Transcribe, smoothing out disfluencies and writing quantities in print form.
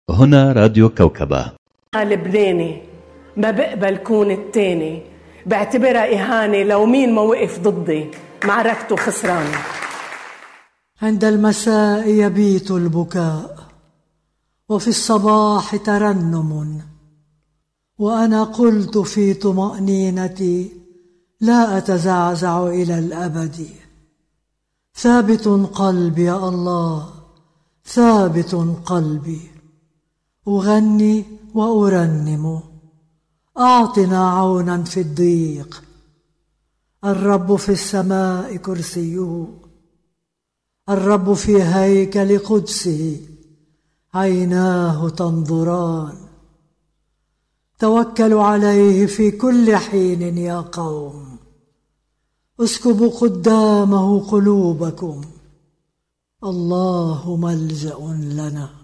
هنا راديو كوكبة. لبناني ما بقبل كون التاني، بعتبرها إهانة لو مين ما وقف ضدي، معركته خسران. عند المساء يبيت البكاء، وفي الصباح ترنم، وأنا قلت في طمأنينتي لا أتزعزع إلى الأبد. ثابت قلبي يا الله، ثابت قلبي، أغني وأرنم. أعطنا عونا في الضيق. الرب في السماء كرسيه، الرب في هيكل قدسه، عيناه تنظران. توكلوا عليه في كل حين يا قوم، اسكبوا قدامه قلوبكم. الله ملجأ لنا.